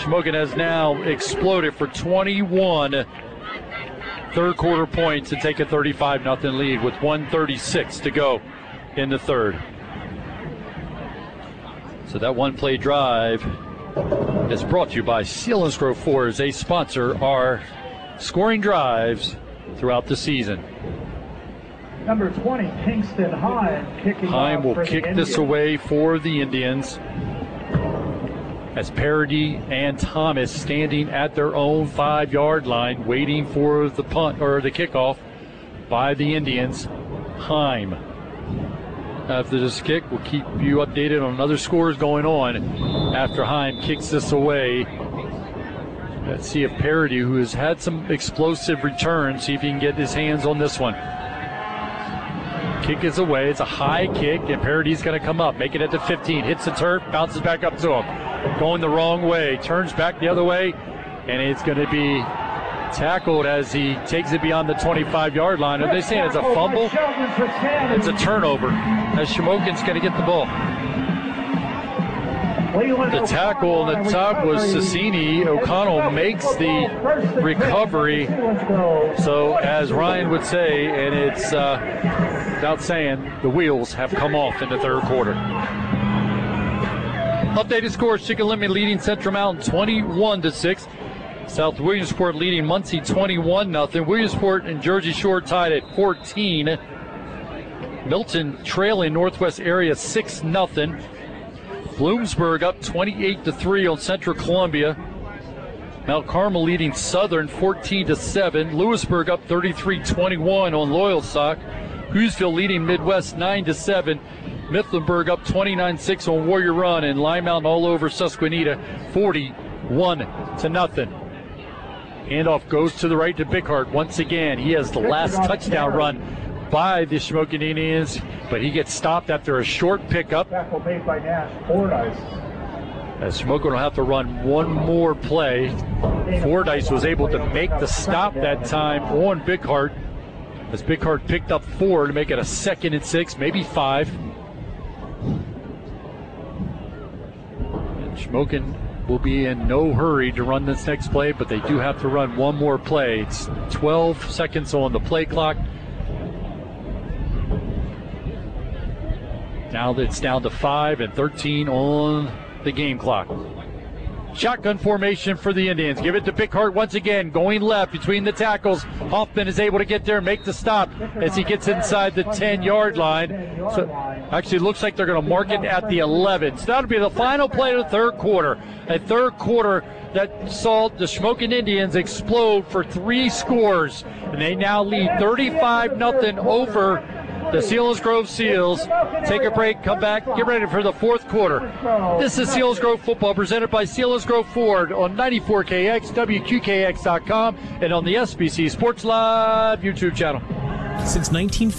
Shamokin has now exploded for 21 third-quarter points to take a 35-0 lead with 1:36 to go in the third. So that one-play drive is brought to you by Selinsgrove Ford, as they sponsor our scoring drives throughout the season. Number 20, Kingston Heim, kicking Heim will off for kick the this Indians. away for the Indians, as Parody and Thomas standing at their own 5-yard line waiting for the punt or the kickoff by the Indians. Heim. After this kick, we'll keep you updated on other scores going on after Heim kicks this away. Let's see if Parody, who has had some explosive returns, see if he can get his hands on this one. Kick is away. It's a high kick, and Parody's going to come up, make it at the 15, hits the turf, bounces back up to him. Going the wrong way, turns back the other way, and it's going to be tackled as he takes it beyond the 25-yard line. Are they saying it's a fumble? It's a turnover, as Shamokin's going to get the ball. The tackle on the top was Sassini. O'Connell makes the recovery. So, as Ryan would say, and it's without saying, the wheels have come off in the third quarter. Updated scores: Chickalimmy leading Central Mountain 21-6. South Williamsport leading Muncie 21-0. Williamsport and Jersey Shore tied at 14. Milton trailing Northwest Area 6-0. Bloomsburg up 28-3 on Central Columbia. Mount Carmel leading Southern 14-7. Lewisburg up 33-21 on Loyalsock. Hughesville leading Midwest 9-7. Mifflinburg up 29-6 on Warrior Run, and Lime Mountain all over Susquehanna 41-0. Handoff goes to the right to Bickhart once again. He has the last touchdown run by the Shamokin Indians, but he gets stopped after a short pickup. Tackle made by Nash, Fordyce. As Shamokin will have to run one more play. Fordyce was able to make the stop that time on Bickhart, as Bickhart picked up 4 to make it a 2nd and 6, maybe 5. And Shamokin will be in no hurry to run this next play, but they do have to run one more play. It's 12 seconds on the play clock. Now it's down to 5 and 13 on the game clock. Shotgun formation for the Indians. Give it to Bickhart once again, going left between the tackles. Hoffman is able to get there and make the stop as he gets inside the 10-yard line. So actually looks like they're going to mark it at the 11. So that'll be the final play of the third quarter. A third quarter that saw the Shamokin Indians explode for 3 scores. And they now lead 35-0 over the Selinsgrove Seals. Take a break, come back, get ready for the fourth quarter. This is Selinsgrove football presented by Selinsgrove Ford on 94KX, WQKX.com, and on the SBC Sports Live YouTube channel. Since 1950.